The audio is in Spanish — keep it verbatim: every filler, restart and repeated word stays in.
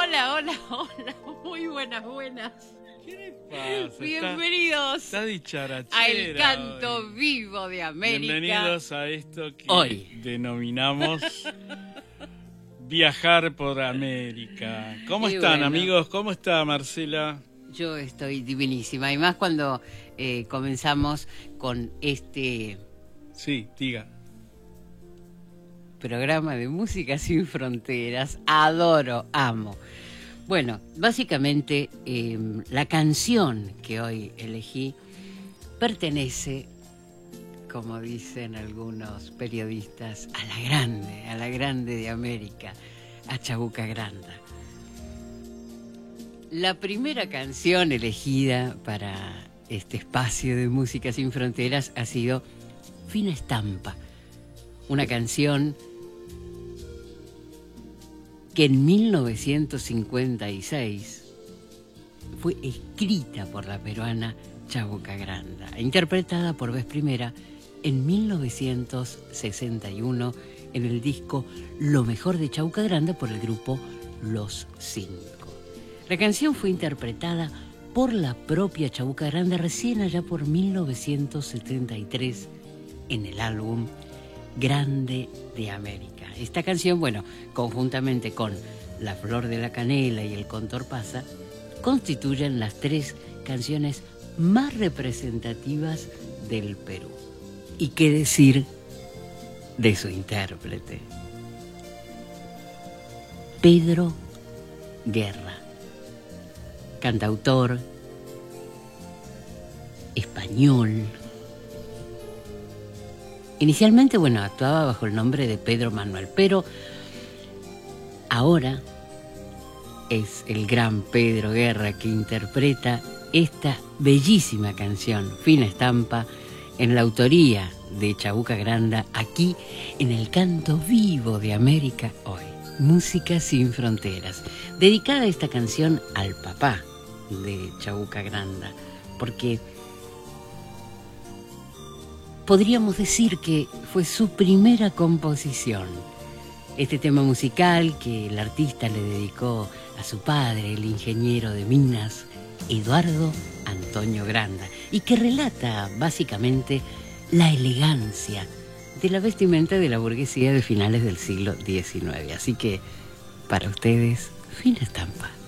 Hola, hola, hola. Muy buenas, buenas. ¿Qué le pasa? Bienvenidos Está, está dicharachera a El Canto hoy. Vivo de América. Bienvenidos a esto que Hoy. denominamos Viajar por América. ¿Cómo Y están, bueno. amigos? ¿Cómo está, Marcela? Yo estoy divinísima. Y más cuando eh, comenzamos con este Sí, diga. programa de Música Sin Fronteras. Adoro, amo. Bueno, básicamente eh, la canción que hoy elegí pertenece, como dicen algunos periodistas, a la grande, a la grande de América, a Chabuca Granda. La primera canción elegida para este espacio de Música Sin Fronteras ha sido Fina Estampa, una canción que en mil novecientos cincuenta y seis fue escrita por la peruana Chabuca Granda e interpretada por vez primera en mil novecientos sesenta y uno en el disco Lo Mejor de Chabuca Granda por el grupo Los Cinco. La canción fue interpretada por la propia Chabuca Granda recién allá por mil novecientos setenta y tres en el álbum Grande de América. Esta canción, bueno, conjuntamente con La Flor de la Canela y El Cóndor Pasa, constituyen las tres canciones más representativas del Perú. ¿Y qué decir de su intérprete? Pedro Guerra, cantautor español. Inicialmente, bueno, actuaba bajo el nombre de Pedro Manuel, pero ahora es el gran Pedro Guerra que interpreta esta bellísima canción, Fina Estampa, en la autoría de Chabuca Granda, aquí en El Canto Vivo de América hoy. Música Sin Fronteras. Dedicada esta canción al papá de Chabuca Granda, porque podríamos decir que fue su primera composición. Este tema musical que el artista le dedicó a su padre, el ingeniero de minas, Eduardo Antonio Granda, y que relata básicamente la elegancia de la vestimenta de la burguesía de finales del siglo diecinueve. Así que, para ustedes, Fina Estampa.